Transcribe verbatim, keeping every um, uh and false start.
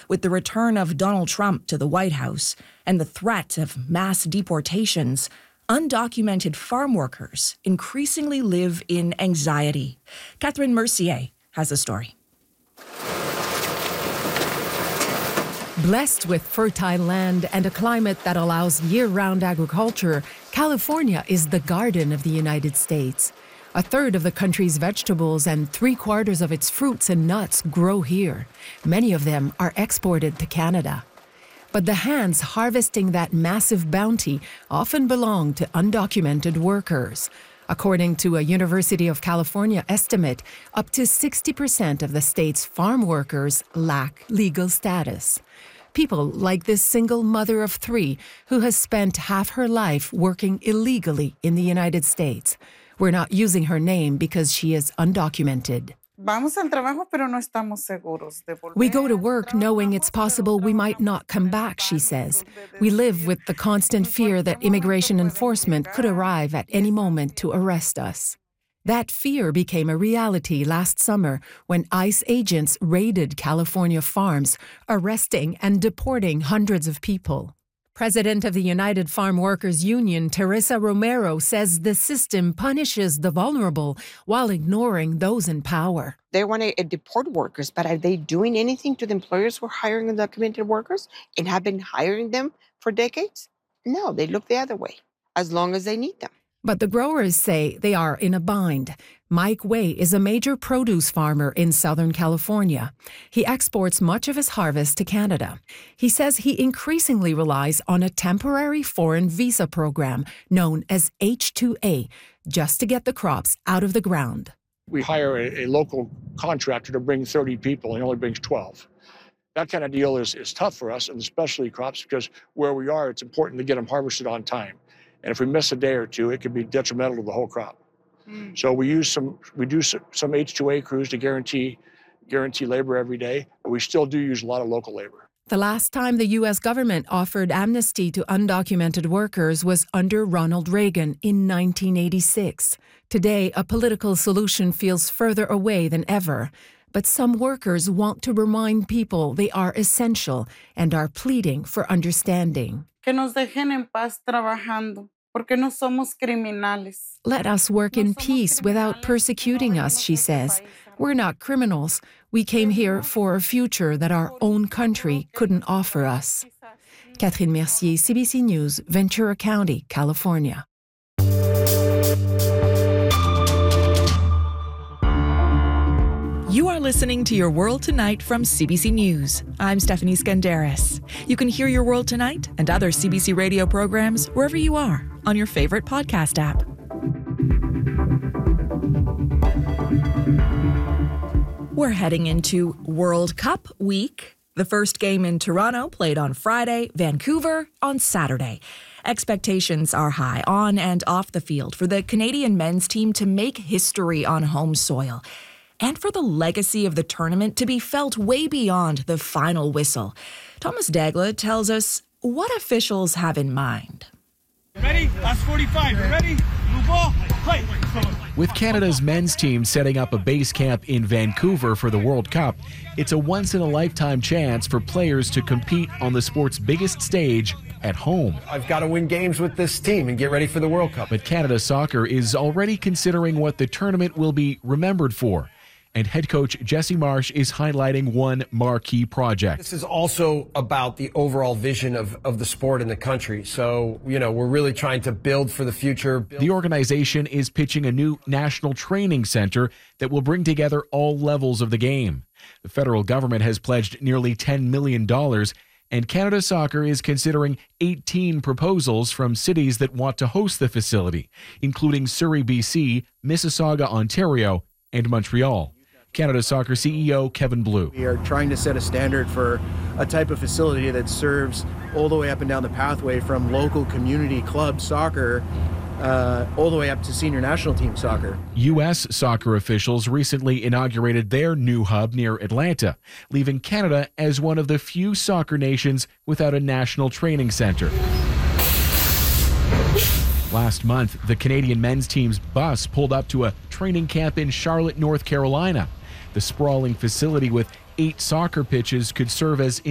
with the return of Donald Trump to the White House and the threat of mass deportations, undocumented farm workers increasingly live in anxiety. Catherine Mercier has a story. Blessed with fertile land and a climate that allows year-round agriculture, California is the garden of the United States. A third of the country's vegetables and three-quarters of its fruits and nuts grow here. Many of them are exported to Canada. But the hands harvesting that massive bounty often belong to undocumented workers. According to a University of California estimate, up to sixty percent of the state's farm workers lack legal status. People like this single mother of three who has spent half her life working illegally in the United States. We're not using her name because she is undocumented. We go to work knowing it's possible we might not come back, she says. We live with the constant fear that immigration enforcement could arrive at any moment to arrest us. That fear became a reality last summer when ICE agents raided California farms, arresting and deporting hundreds of people. President of the United Farm Workers Union, Teresa Romero, says the system punishes the vulnerable while ignoring those in power. They want to deport workers, but are they doing anything to the employers who are hiring undocumented workers and have been hiring them for decades? No, they look the other way, as long as they need them. But the growers say they are in a bind. Mike Way is a major produce farmer in Southern California. He exports much of his harvest to Canada. He says he increasingly relies on a temporary foreign visa program known as H two A just to get the crops out of the ground. We hire a, a local contractor to bring thirty people and he only brings twelve. That kind of deal is, is tough for us in the specialty crops because where we are, it's important to get them harvested on time. And if we miss a day or two, it can be detrimental to the whole crop. Mm. So we use some, we do some H two A crews to guarantee, guarantee labor every day, but we still do use a lot of local labor. The last time the U S government offered amnesty to undocumented workers was under Ronald Reagan in nineteen eighty-six. Today, a political solution feels further away than ever. But some workers want to remind people they are essential and are pleading for understanding. Que nos dejen en paz trabajando, porque no somos criminales. Let us work in peace without persecuting us, she says. We're not criminals. We came here for a future that our own country couldn't offer us. Catherine Mercier, C B C News, Ventura County, California. You are listening to Your World Tonight from C B C News. I'm Stephanie Skandaris. You can hear Your World Tonight and other C B C radio programs wherever you are on your favorite podcast app. We're heading into World Cup week. The first game in Toronto played on Friday, Vancouver on Saturday. Expectations are high on and off the field for the Canadian men's team to make history on home soil, and for the legacy of the tournament to be felt way beyond the final whistle. Thomas Dagla tells us what officials have in mind. Ready? Last forty-five. You ready? Blue ball. Play. With Canada's men's team setting up a base camp in Vancouver for the World Cup, it's a once-in-a-lifetime chance for players to compete on the sport's biggest stage at home. I've got to win games with this team and get ready for the World Cup. But Canada Soccer is already considering what the tournament will be remembered for. And head coach Jesse Marsh is highlighting one marquee project. This is also about the overall vision of, of the sport in the country. So, you know, we're really trying to build for the future. The organization is pitching a new national training center that will bring together all levels of the game. The federal government has pledged nearly ten million dollars, and Canada Soccer is considering eighteen proposals from cities that want to host the facility, including Surrey, B C, Mississauga, Ontario, and Montreal. Canada Soccer C E O Kevin Blue. We are trying to set a standard for a type of facility that serves all the way up and down the pathway from local community club soccer uh, all the way up to senior national team soccer. U S soccer officials recently inaugurated their new hub near Atlanta, leaving Canada as one of the few soccer nations without a national training center. Last month, the Canadian men's team's bus pulled up to a training camp in Charlotte, North Carolina. The sprawling facility with eight soccer pitches could serve as